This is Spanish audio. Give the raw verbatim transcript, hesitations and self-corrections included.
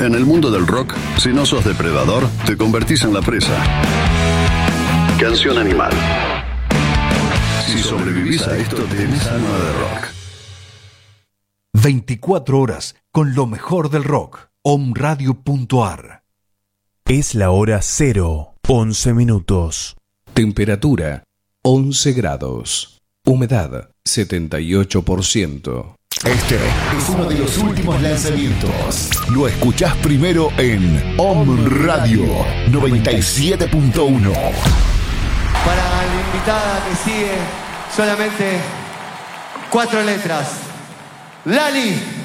En el mundo del rock, si no sos depredador, te convertís en la presa. Canción Animal. Si sobrevivís a esto, tenés alma de rock. veinticuatro horas con lo mejor del rock. Omradio punto ar. Es la hora cero, once minutos. Temperatura, once grados. Humedad, setenta y ocho por ciento. Este es uno de los últimos lanzamientos. Lo escuchás primero en Om Radio noventa y siete punto uno. Para la invitada que sigue, solamente cuatro letras. Lali.